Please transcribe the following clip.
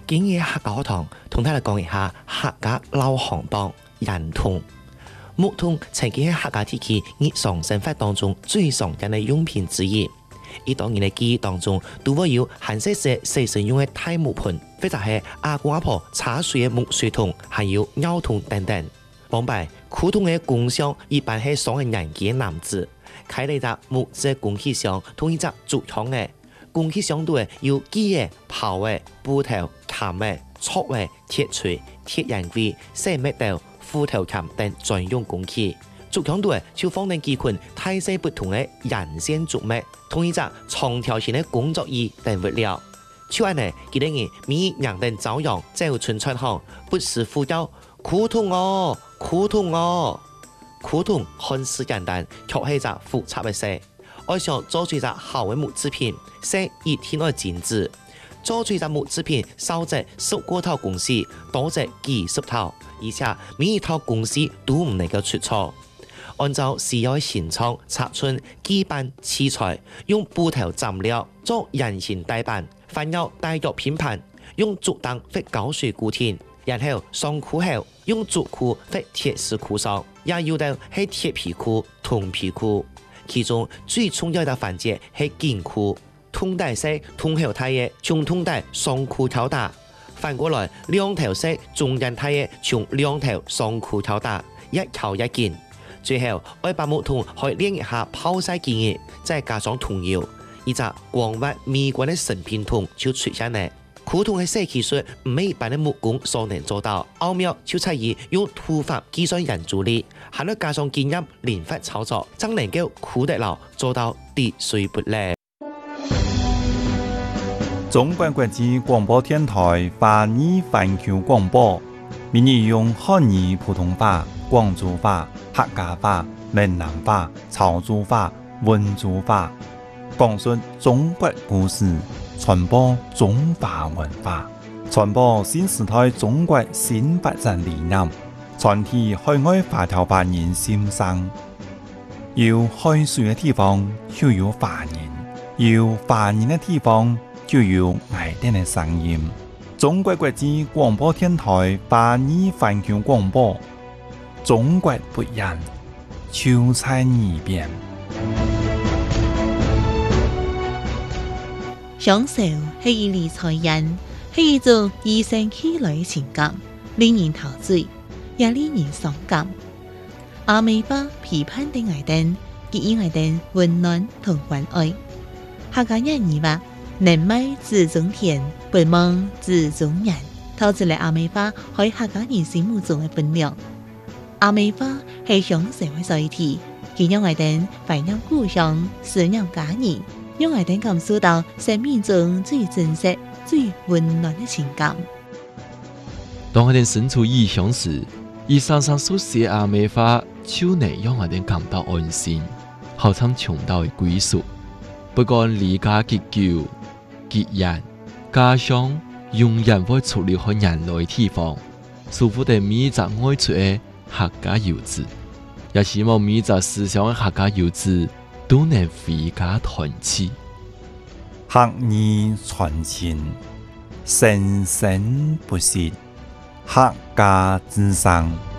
今日客家堂同大家講一下客家老行當人通。木桶曾經喺客家地區日常生活當中最常見嘅用品之一。而當然嘅記憶當中，都會有韓式式隨身用嘅大木盆，或者係阿公阿婆茶水嘅木水桶，還有尿桶等等。旁邊古桶嘅工匠一般係上嘅年紀嘅男子，開了一隻木質嘅工具箱，同一隻竹槍嘅工具箱度有機嘅、刨嘅、布頭、鉗嘅、戳嘅、鐵錘、鐵人櫃、細麥豆、斧頭鉗等專用工具。竹槍度就放定幾捆大細不同嘅人線竹篾，同一隻長條形嘅工作椅等物料。就按呢，佢哋人每人等朝陽走春出行，不時呼叫古桶哦，古桶哦。古桶看似簡單，卻係一隻複雜嘅事。我想做出一隻好嘅木製品，色一天愛剪紙。做出一隻木製品，少則10多套公司，多則幾十套，而且每一套公司都唔能夠出錯。按照需要嘅形狀拆出基板器材，用布頭蘸料做人形大板，反有大約拼盤，用竹凳或膠水固定，然後上箍後用竹箍或鐵絲箍上，也有的係鐵皮箍、銅皮箍。其中最重要嘅環節係緊箍，筒帶式筒後太嘅從筒帶上箍挑打，反過來兩頭式中間太嘅從兩頭上箍挑打，一扣一緊。最後，我把木桶可以練一下泡曬機熱，再加上桐油，一隻光滑美觀嘅成品桶就出現嚟。古桶嘅設計術唔係一般嘅木工所能做到，奧妙就在於用土法計算人助力，還要加上經驗靈活操作，才能夠苦得牢，做到滴水不漏。 中國國際廣播電台華語環球廣播，每日用漢語普通話、廣州話、客家話、閩南話、潮州話、溫州話，講述中國故事，傳播中華文化，傳播新時代中國新發展理念，傳遞海外華僑華人心聲。有海水嘅地方就有華人，有華人嘅地方就有愛哋嘅聲音。中國國際廣播電台華語環球廣播，中國不一樣，就在耳邊。 享受係一理財人，係一種與生俱來嘅情感，令人陶醉，也令人傷感。阿美花批判的愛燈，給予愛燈溫暖同關愛。客家人語話：能賣子中田，不忘子中人。透出嚟阿美花喺客家人心目中嘅分量。阿美花係享受嘅載體，佢讓愛燈懷念故鄉，思念家人。讓愛燈感受到生命中最真實、最溫暖的情感。 當愛燈身處異鄉時，以常常所寫阿美花，就能讓愛燈感到安心，好像尋到嘅歸屬。不管離家結久、結緣、家鄉，永遠會出離開人類地方，舒服地每一隻愛出嘅客家遊子，也希望每一隻思鄉嘅客家遊子都能回家團聚， 客語傳情，生生不息，客家之聲。